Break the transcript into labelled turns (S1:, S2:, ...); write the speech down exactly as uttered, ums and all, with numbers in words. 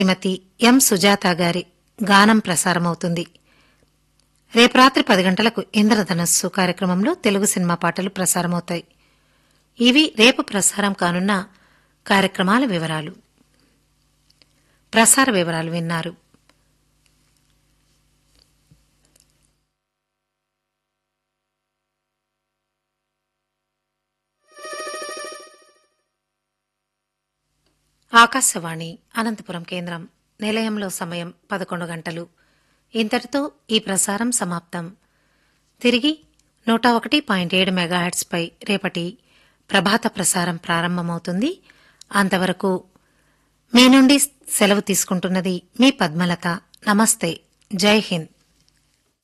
S1: శ్రీమతి ఎం సుజాత గారి గానం ప్రసారమవుతుంది. రేపు రాత్రి పది గంటలకు ఇంద్రధనస్సు కార్యక్రమంలో తెలుగు సినిమా పాటలు ప్రసారమవుతాయి. ఇవి రేపు ప్రసారం కానున్న కార్యక్రమాల వివరాలు. ప్రసార వివరాలు విన్నారు. ఆకాశవాణి అనంతపురం కేంద్రం. నిలయంలో సమయం పదకొండు గంటలు. ఇంతటితో ఈ ప్రసారం సమాప్తం. తిరిగి నూట ఒకటి పాయింట్ ఏడు మెగాహెర్ట్స్పై రేపటి ప్రభాత ప్రసారం ప్రారంభమవుతుంది. అంతవరకు మీ నుండి సెలవు తీసుకుంటున్నది మీ పద్మలత. నమస్తే. జై హింద్.